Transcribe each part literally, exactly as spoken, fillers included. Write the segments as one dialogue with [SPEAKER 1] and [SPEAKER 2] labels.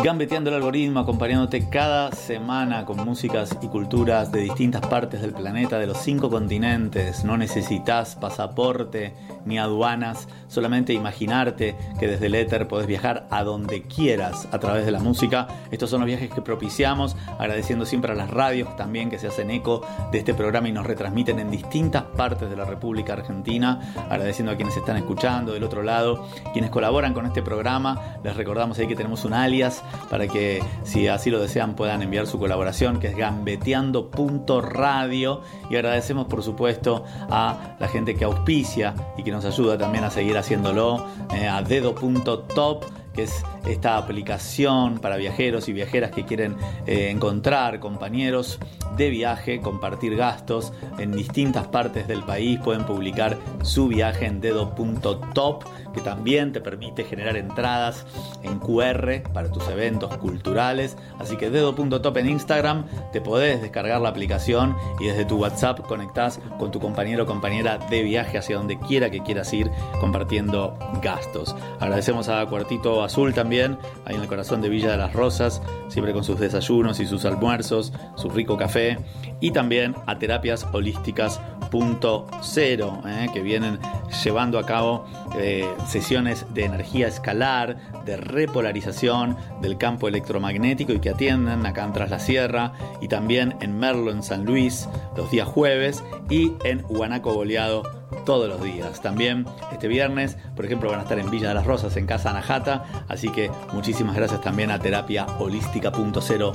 [SPEAKER 1] Gambeteando el algoritmo, acompañándote cada semana con músicas y culturas de distintas partes del planeta, de los cinco continentes. No necesitas pasaporte ni aduanas, solamente imaginarte que desde el éter podés viajar a donde quieras a través de la música. Estos son los viajes que propiciamos, agradeciendo siempre a las radios también que se hacen eco de este programa y nos retransmiten en distintas partes de la República Argentina, agradeciendo a quienes están escuchando del otro lado, quienes colaboran con este programa. Les recordamos ahí que tenemos un alias para que, si así lo desean, puedan enviar su colaboración, que es gambeteando punto radio, y agradecemos por supuesto a la gente que auspicia y que nos ayuda también a seguir haciéndolo, eh, a dedo punto top, que es esta aplicación para viajeros y viajeras que quieren eh, encontrar compañeros de viaje, compartir gastos en distintas partes del país. Pueden publicar su viaje en dedo punto top, que también te permite generar entradas en cu erre para tus eventos culturales. Así que dedo punto top en Instagram, te podés descargar la aplicación y desde tu WhatsApp conectás con tu compañero o compañera de viaje hacia donde quiera que quieras ir, compartiendo gastos. Agradecemos a Cuartito Azul también, ahí en el corazón de Villa de las Rosas, siempre con sus desayunos y sus almuerzos, su rico café, y también a Terapias Holísticas punto cero, eh, que vienen llevando a cabo eh, sesiones de energía escalar, de repolarización del campo electromagnético, y que atienden acá en Tras la Sierra y también en Merlo, en San Luis, los días jueves, y en Huanaco Boleado todos los días. También este viernes, por ejemplo, van a estar en Villa de las Rosas, en Casa Najata, así que muchísimas gracias también a Terapia Holística punto cero.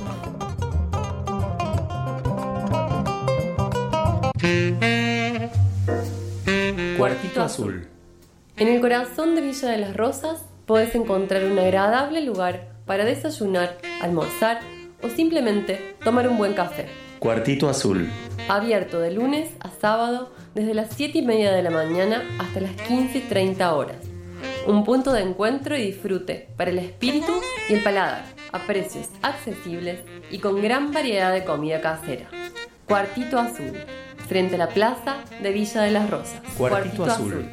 [SPEAKER 2] Cuartito Azul. En el corazón de Villa de las Rosas podés encontrar un agradable lugar para desayunar, almorzar o simplemente tomar un buen café.
[SPEAKER 3] Cuartito Azul.
[SPEAKER 2] Abierto de lunes a sábado desde las siete y media de la mañana hasta las quince y treinta horas. Un punto de encuentro y disfrute para el espíritu y el paladar, a precios accesibles y con gran variedad de comida casera. Cuartito Azul, frente a la plaza de Villa de las Rosas.
[SPEAKER 3] Cuartito, Cuartito Azul. Azul.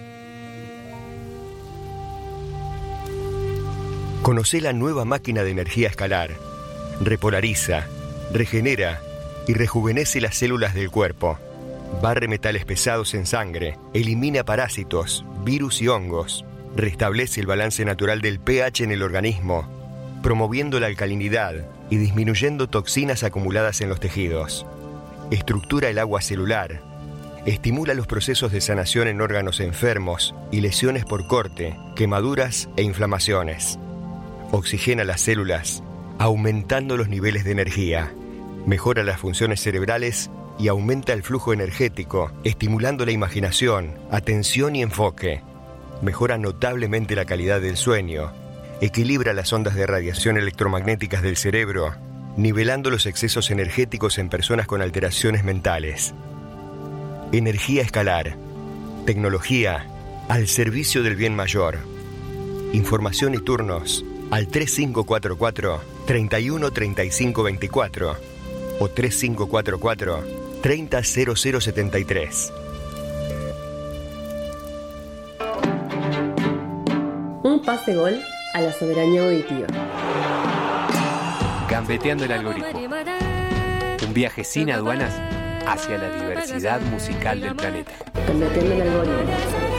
[SPEAKER 4] Conocé la nueva máquina de energía escalar. Repolariza, regenera y rejuvenece las células del cuerpo. Barre metales pesados en sangre, elimina parásitos, virus y hongos. Restablece el balance natural del pH en el organismo, promoviendo la alcalinidad y disminuyendo toxinas acumuladas en los tejidos. Estructura el agua celular. Estimula los procesos de sanación en órganos enfermos y lesiones por corte, quemaduras e inflamaciones. Oxigena las células, aumentando los niveles de energía. Mejora las funciones cerebrales y aumenta el flujo energético, estimulando la imaginación, atención y enfoque. Mejora notablemente la calidad del sueño. Equilibra las ondas de radiación electromagnéticas del cerebro, nivelando los excesos energéticos en personas con alteraciones mentales. Energía escalar. Tecnología al servicio del bien mayor. Información y turnos al tres cinco cuatro cuatro, tres uno tres cinco dos cuatro o tres cinco cuatro cuatro, tres cero cero cero siete tres.
[SPEAKER 2] Un pase gol a la soberanía auditiva.
[SPEAKER 3] Gambeteando el algoritmo. Un viaje sin aduanas hacia la diversidad musical del planeta.
[SPEAKER 2] Gambeteando el algoritmo.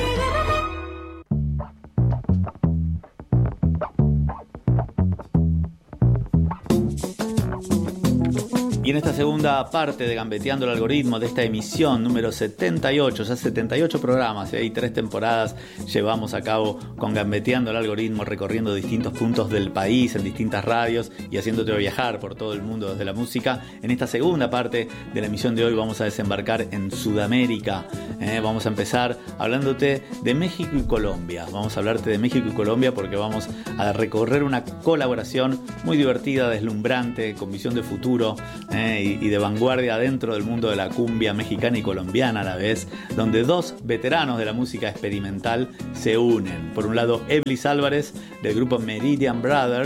[SPEAKER 1] Y en esta segunda parte de Gambeteando el Algoritmo, de esta emisión número setenta y ocho, ya setenta y ocho programas, y hay tres temporadas llevamos a cabo con Gambeteando el Algoritmo, recorriendo distintos puntos del país, en distintas radios y haciéndote viajar por todo el mundo desde la música. En esta segunda parte de la emisión de hoy vamos a desembarcar en Sudamérica. Eh, vamos a empezar hablándote de México y Colombia. Vamos a hablarte de México y Colombia porque vamos a recorrer una colaboración muy divertida, deslumbrante, con visión de futuro, Eh, y, y de vanguardia dentro del mundo de la cumbia mexicana y colombiana a la vez, donde dos veteranos de la música experimental se unen. Por un lado, Eblis Álvarez, del grupo Meridian Brothers,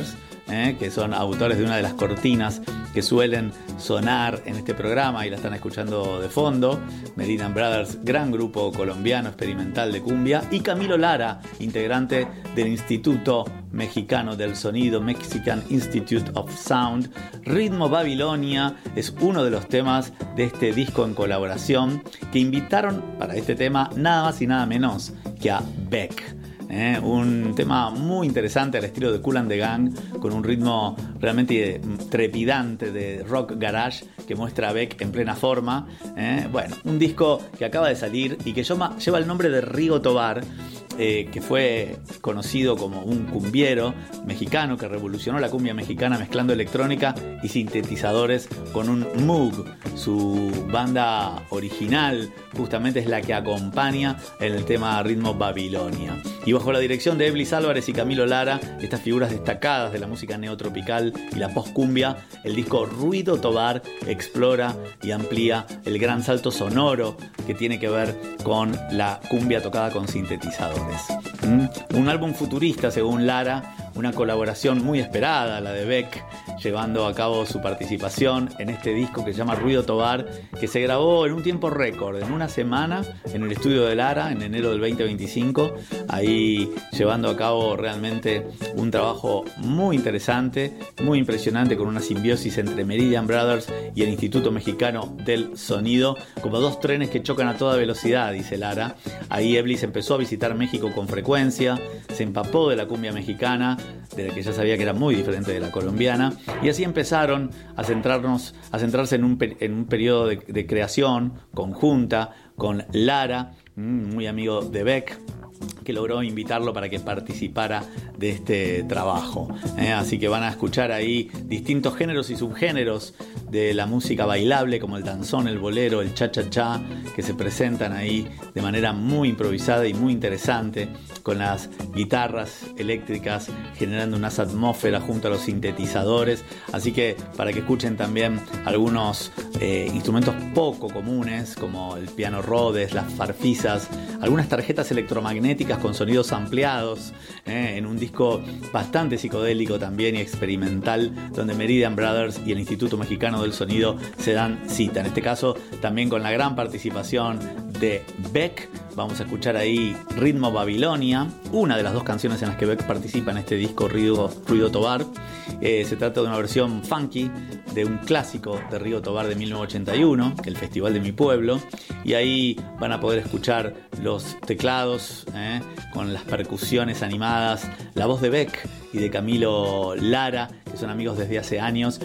[SPEAKER 1] eh, que son autores de una de las cortinas que suelen sonar en este programa y la están escuchando de fondo. Meridian Brothers, gran grupo colombiano experimental de cumbia, y Camilo Lara, integrante del Instituto Mexicano del Sonido, Mexican Institute of Sound. Ritmo Babilonia es uno de los temas de este disco en colaboración, que invitaron para este tema nada más y nada menos que a Beck. Eh, un tema muy interesante al estilo de Kool and the Gang, con un ritmo realmente trepidante de rock garage que muestra a Beck en plena forma. Eh, bueno, un disco que acaba de salir y que llama, lleva el nombre de Rigo Tobar, eh, que fue conocido como un cumbiero mexicano que revolucionó la cumbia mexicana mezclando electrónica y sintetizadores con un Moog. Su banda original justamente es la que acompaña en el tema Ritmo Babilonia. Y bajo la dirección de Eblis Álvarez y Camilo Lara, estas figuras destacadas de la música neotropical y la post-cumbia, el disco Ruido Tobar explora y amplía el gran salto sonoro que tiene que ver con la cumbia tocada con sintetizadores. ¿Mm? Un álbum futurista, según Lara, una colaboración muy esperada, la de Beck, llevando a cabo su participación en este disco que se llama Ruido Tobar, que se grabó en un tiempo récord, en una semana, en el estudio de Lara, en enero del veinte veinticinco, ahí llevando a cabo realmente un trabajo muy interesante, muy impresionante, con una simbiosis entre Meridian Brothers y el Instituto Mexicano del Sonido, como dos trenes que chocan a toda velocidad, dice Lara. Ahí Eblis empezó a visitar México con frecuencia, se empapó de la cumbia mexicana, de la que ya sabía que era muy diferente de la colombiana, y así empezaron a centrarnos, a centrarse en un, en un periodo de, de creación conjunta con Lara, muy amigo de Beck, que logró invitarlo para que participara de este trabajo. ¿eh? Así que van a escuchar ahí distintos géneros y subgéneros de la música bailable, como el danzón, el bolero, el cha-cha-cha, que se presentan ahí de manera muy improvisada y muy interesante, con las guitarras eléctricas generando unas atmósferas junto a los sintetizadores. Así que para que escuchen también algunos eh, instrumentos poco comunes, como el piano Rhodes, las farfisas, algunas tarjetas electromagnéticas con sonidos ampliados, eh, en un disco bastante psicodélico también y experimental, donde Meridian Brothers y el Instituto Mexicano del Sonido se dan cita. En este caso también con la gran participación de Beck. Vamos a escuchar ahí Ritmo Babilonia, una de las dos canciones en las que Beck participa en este disco Ruido, Ruido Tobar. Eh, se trata de una versión funky de un clásico de Rigo Tobar de mil novecientos ochenta y uno, El Festival de mi Pueblo, y ahí van a poder escuchar los teclados eh, con las percusiones animadas, la voz de Beck y de Camilo Lara, que son amigos desde hace años.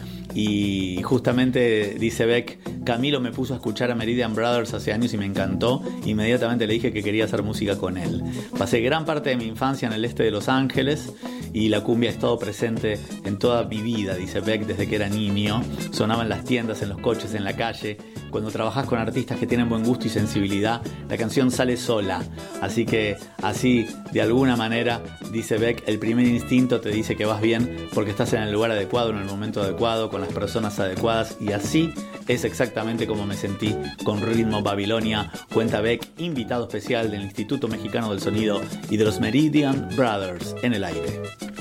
[SPEAKER 1] Y justamente dice Beck, Camilo me puso a escuchar a Meridian Brothers hace años y me encantó. Inmediatamente le dije que quería hacer música con él. Pasé gran parte de mi infancia en el este de Los Ángeles y la cumbia ha estado presente en toda mi vida, dice Beck, desde que era niño. Sonaba en las tiendas, en los coches, en la calle. Cuando trabajás con artistas que tienen buen gusto y sensibilidad, la canción sale sola. Así que así, de alguna manera, dice Beck, el primer instinto te dice que vas bien porque estás en el lugar adecuado, en el momento adecuado, con las personas adecuadas, y así es exactamente como me sentí con Ritmo Babilonia, cuenta Beck, invitado especial del Instituto Mexicano del Sonido y de los Meridian Brothers en el aire.